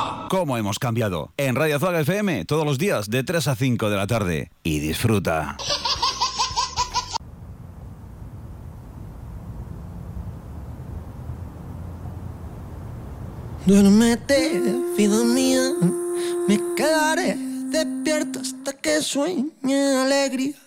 ¿Cómo hemos cambiado? En Radio Azúcar FM, todos los días de 3 a 5 de la tarde. Y disfruta. Duérmete, vida mía, me quedaré despierto hasta que sueñe alegría.